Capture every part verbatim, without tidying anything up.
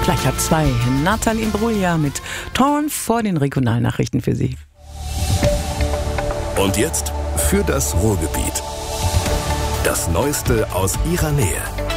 Gleich halb zwei. Nathalie Imbruglia mit Torn vor den Regionalnachrichten für Sie. Und jetzt für das Ruhrgebiet. Das Neueste aus Ihrer Nähe.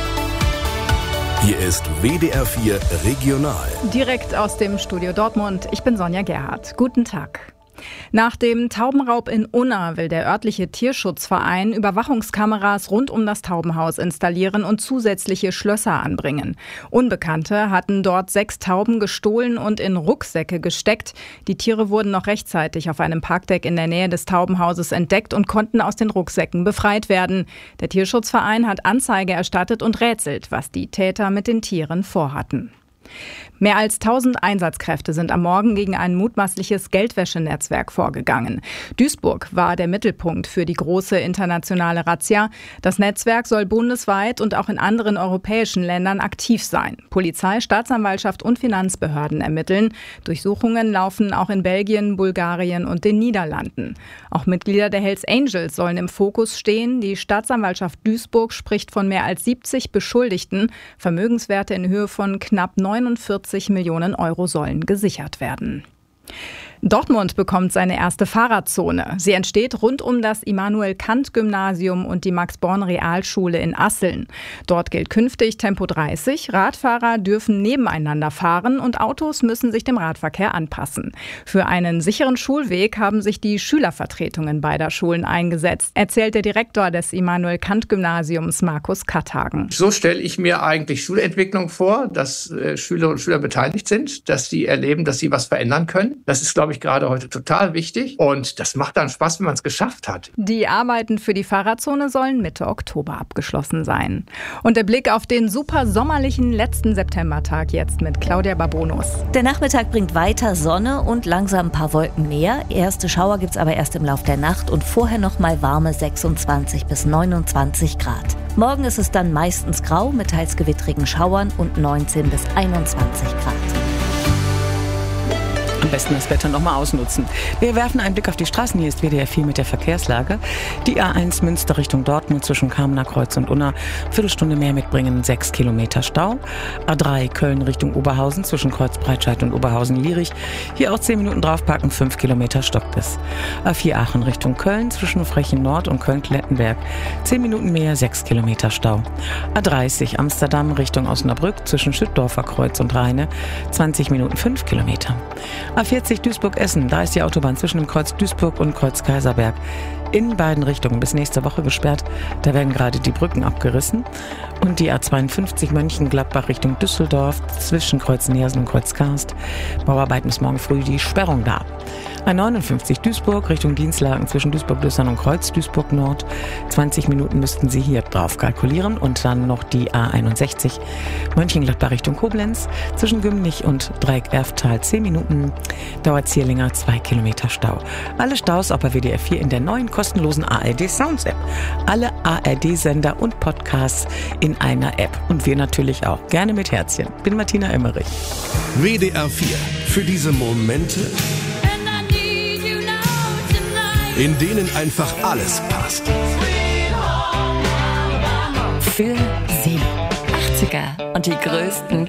Hier ist W D R vier Regional. Direkt aus dem Studio Dortmund. Ich bin Sonja Gerhardt. Guten Tag. Nach dem Taubenraub in Unna will der örtliche Tierschutzverein Überwachungskameras rund um das Taubenhaus installieren und zusätzliche Schlösser anbringen. Unbekannte hatten dort sechs Tauben gestohlen und in Rucksäcke gesteckt. Die Tiere wurden noch rechtzeitig auf einem Parkdeck in der Nähe des Taubenhauses entdeckt und konnten aus den Rucksäcken befreit werden. Der Tierschutzverein hat Anzeige erstattet und rätselt, was die Täter mit den Tieren vorhatten. Mehr als tausend Einsatzkräfte sind am Morgen gegen ein mutmaßliches Geldwäschenetzwerk vorgegangen. Duisburg war der Mittelpunkt für die große internationale Razzia. Das Netzwerk soll bundesweit und auch in anderen europäischen Ländern aktiv sein. Polizei, Staatsanwaltschaft und Finanzbehörden ermitteln. Durchsuchungen laufen auch in Belgien, Bulgarien und den Niederlanden. Auch Mitglieder der Hells Angels sollen im Fokus stehen. Die Staatsanwaltschaft Duisburg spricht von mehr als siebzig Beschuldigten. Vermögenswerte in Höhe von knapp neunundvierzig Millionen Euro sollen gesichert werden. Dortmund bekommt seine erste Fahrradzone. Sie entsteht rund um das Immanuel-Kant-Gymnasium und die Max-Born-Realschule in Asseln. Dort gilt künftig Tempo dreißig. Radfahrer dürfen nebeneinander fahren und Autos müssen sich dem Radverkehr anpassen. Für einen sicheren Schulweg haben sich die Schülervertretungen beider Schulen eingesetzt, erzählt der Direktor des Immanuel-Kant-Gymnasiums Markus Katthagen. So stelle ich mir eigentlich Schulentwicklung vor, dass äh, Schülerinnen und Schüler beteiligt sind, dass sie erleben, dass sie was verändern können. Das ist, glaube ich, gerade heute total wichtig und das macht dann Spaß, wenn man es geschafft hat. Die Arbeiten für die Fahrradzone sollen Mitte Oktober abgeschlossen sein. Und der Blick auf den super sommerlichen letzten Septembertag jetzt mit Claudia Babonus. Der Nachmittag bringt weiter Sonne und langsam ein paar Wolken mehr. Erste Schauer gibt es aber erst im Lauf der Nacht und vorher noch mal warme sechsundzwanzig bis neunundzwanzig Grad. Morgen ist es dann meistens grau mit teils gewittrigen Schauern und neunzehn bis einundzwanzig Grad. Am besten das Wetter noch mal ausnutzen. Wir werfen einen Blick auf die Straßen. Hier ist W D R vier mit der Verkehrslage. Die A eins Münster Richtung Dortmund zwischen Kamener Kreuz und Unna. Viertelstunde mehr mitbringen, sechs Kilometer Stau. A drei Köln Richtung Oberhausen zwischen Kreuzbreitscheid und Oberhausen-Lierich. Hier auch zehn Minuten draufpacken, fünf Kilometer stockt es. A vier Aachen Richtung Köln zwischen Frechen Nord und Köln-Klettenberg. zehn Minuten mehr, sechs Kilometer Stau. A dreißig Amsterdam Richtung Osnabrück zwischen Schüttdorfer Kreuz und Rheine. zwanzig Minuten, fünf Kilometer. A vierzig Duisburg-Essen, da ist die Autobahn zwischen dem Kreuz Duisburg und Kreuz Kaiserberg in beiden Richtungen bis nächste Woche gesperrt. Da werden gerade die Brücken abgerissen. Und die A zweiundfünfzig Mönchengladbach Richtung Düsseldorf zwischen Kreuz Neersen und Kreuz Karst. Bauarbeiten bis morgen früh die Sperrung da. A neunundfünfzig Duisburg Richtung Dienstlaken zwischen Duisburg-Lüssern und Kreuz Duisburg-Nord. zwanzig Minuten müssten Sie hier drauf kalkulieren. Und dann noch die A einundsechzig Mönchengladbach Richtung Koblenz zwischen Gümnich und Dreieck-Erftal. zehn Minuten dauert hier länger, zwei Kilometer Stau. Alle Staus auch bei W D R vier in der neuen kostenlosen A R D Sounds App. Alle A R D-Sender und Podcasts in einer App. Und wir natürlich auch. Gerne mit Herzchen. Bin Martina Emmerich. W D R vier. Für diese Momente, in denen einfach alles passt. Für Sie. achtziger und die größten